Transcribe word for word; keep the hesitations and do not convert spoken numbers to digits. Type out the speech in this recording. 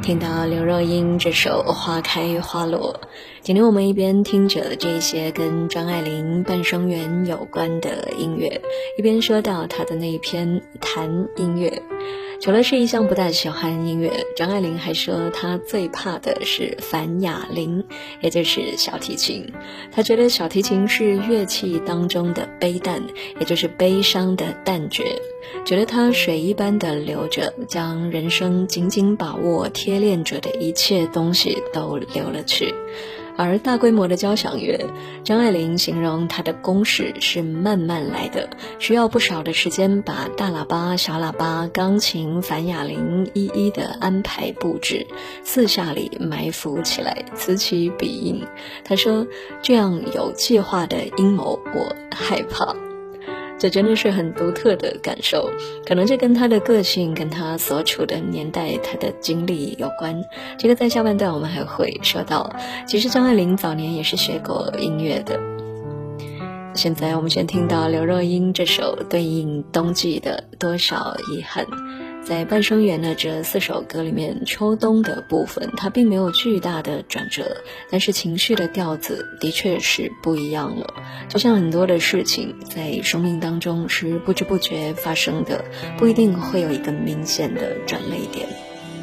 听到刘若英这首《花开花落》，今天我们一边听着这些跟张爱玲半生缘有关的音乐，一边说到她的那一篇谈音乐。除了是一向不大喜欢音乐，张爱玲还说她最怕的是梵哑铃，也就是小提琴。她觉得小提琴是乐器当中的悲淡，也就是悲伤的旦角，觉得它水一般的流着，将人生紧紧把握贴恋着的一切东西都流了去。而大规模的交响乐，张爱玲形容它的公式是慢慢来的，需要不少的时间把大喇叭、小喇叭、钢琴、梵哑铃一一的安排布置，四下里埋伏起来，此起彼应。她说，这样有计划的阴谋我害怕。这真的是很独特的感受，可能这跟他的个性，跟他所处的年代，他的经历有关。这个在下半段我们还会说到，其实张爱玲早年也是学过音乐的。现在我们先听到刘若英这首对应冬季的多少遗憾。在半生缘的这四首歌里面，秋冬的部分它并没有巨大的转折，但是情绪的调子的确是不一样了。就像很多的事情在生命当中是不知不觉发生的，不一定会有一个明显的转捩点。